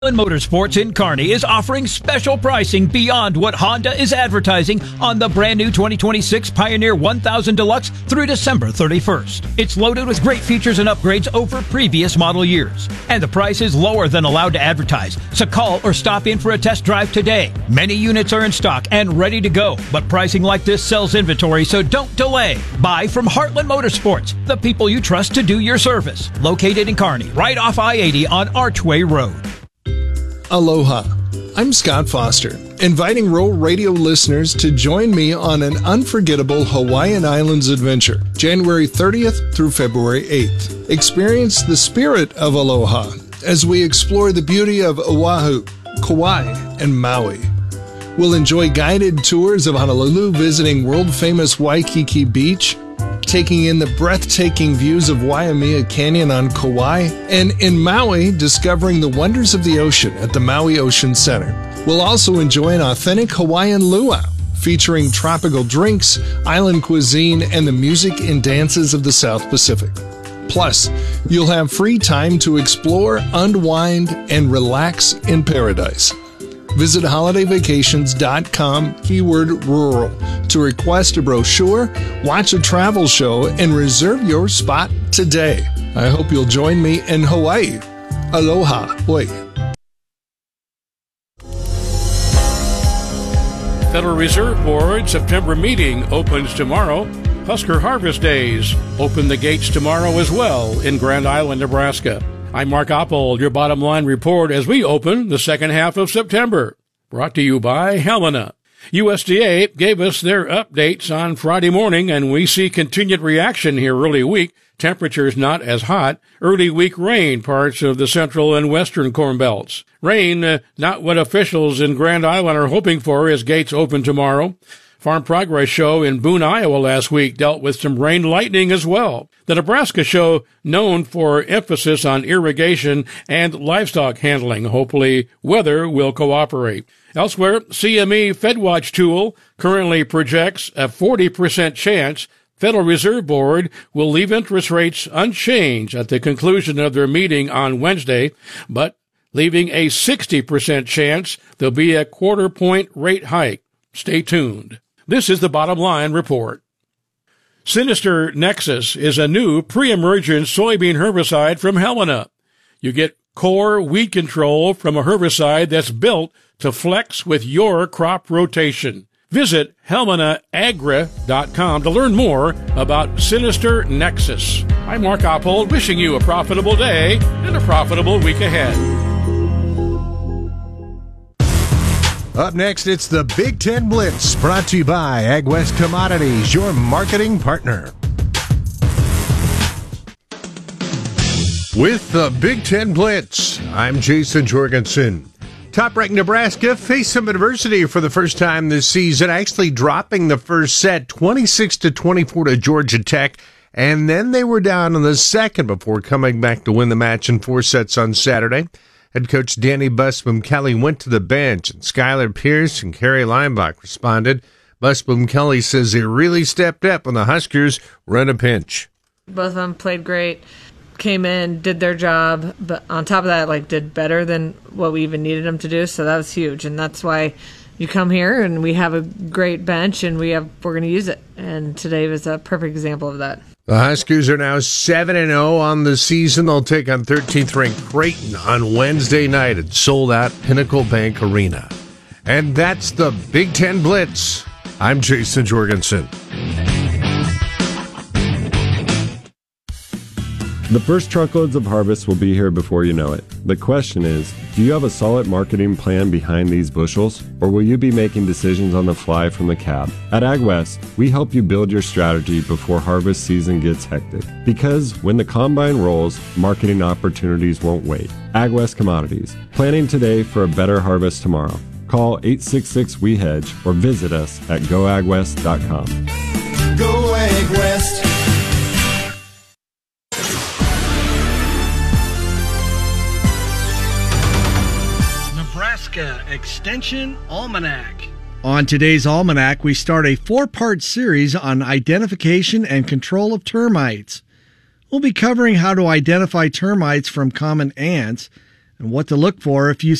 Motorsports in Kearney is offering special pricing beyond what Honda is advertising on the brand new 2026 Pioneer 1000 Deluxe through December 31st. It's loaded with great features and upgrades over previous model years. And the price is lower than allowed to advertise, so call or stop in for a test drive today. Many units are in stock and ready to go, but pricing like this sells inventory, so don't delay. Buy from Heartland Motorsports, the people you trust to do your service. Located in Kearney, right off I-80 on Archway Road. Aloha. I'm Scott Foster, inviting Rural Radio listeners to join me on an unforgettable Hawaiian Islands adventure, January 30th through February 8th. Experience the spirit of aloha as we explore the beauty of Oahu, Kauai, and Maui. We'll enjoy guided tours of Honolulu, visiting world-famous Waikiki Beach, taking in the breathtaking views of Waimea Canyon on Kauai, and in Maui, discovering the wonders of the ocean at the Maui Ocean Center. We'll also enjoy an authentic Hawaiian luau, featuring tropical drinks, island cuisine, and the music and dances of the South Pacific. Plus, you'll have free time to explore, unwind, and relax in paradise. Visit holidayvacations.com, keyword rural, to request a brochure, watch a travel show, and reserve your spot today. I hope you'll join me in Hawaii. Aloha. Oi. Federal Reserve Board September meeting opens tomorrow. Husker Harvest Days open the gates tomorrow as well in Grand Island, Nebraska. I'm Mark Oppold, your bottom line report as we open the second half of September. Brought to you by Helena. USDA gave us their updates on Friday morning, and we see continued reaction here early week. Temperatures not as hot. Early week rain parts of the central and western corn belts. Rain, not what officials in Grand Island are hoping for as gates open tomorrow. Farm Progress Show in Boone, Iowa last week dealt with some rain lightning as well. The Nebraska Show, known for emphasis on irrigation and livestock handling. Hopefully, weather will cooperate. Elsewhere, CME FedWatch tool currently projects a 40% chance Federal Reserve Board will leave interest rates unchanged at the conclusion of their meeting on Wednesday, but leaving a 60% chance there'll be a quarter-point rate hike. Stay tuned. This is the Bottom Line Report. Sinister Nexus is a new pre-emergent soybean herbicide from Helena. You get core weed control from a herbicide that's built to flex with your crop rotation. Visit HelenaAgra.com to learn more about Sinister Nexus. I'm Mark Oppold, wishing you a profitable day and a profitable week ahead. Up next, it's the Big Ten Blitz, brought to you by AgWest Commodities, your marketing partner. With the Big Ten Blitz, I'm Jason Jorgensen. Top-ranked Nebraska faced some adversity for the first time this season, actually dropping the first set 26-24 to Georgia Tech, and then they were down in the second before coming back to win the match in 4 sets on Saturday. Head coach Danny Busboom-Kelly went to the bench, and Skylar Pierce and Kerry Leimbach responded. Busboom-Kelly says they really stepped up when the Huskers were in a pinch. Both of them played great, came in, did their job, but on top of that, did better than what we even needed them to do, so that was huge, and that's why you come here and we have a great bench and we're going to use it, and today was a perfect example of that. The Huskers are now 7-0 on the season. They'll take on 13th-ranked Creighton on Wednesday night at sold-out Pinnacle Bank Arena. And that's the Big Ten Blitz. I'm Jason Jorgensen. The first truckloads of harvest will be here before you know it. The question is, do you have a solid marketing plan behind these bushels, or will you be making decisions on the fly from the cab? At AgWest, we help you build your strategy before harvest season gets hectic. Because when the combine rolls, marketing opportunities won't wait. AgWest Commodities, planning today for a better harvest tomorrow. Call 866-WE-HEDGE or visit us at goagwest.com. Go AgWest. Extension Almanac. On today's Almanac, we start a 4-part series on identification and control of termites. We'll be covering how to identify termites from common ants, and what to look for if you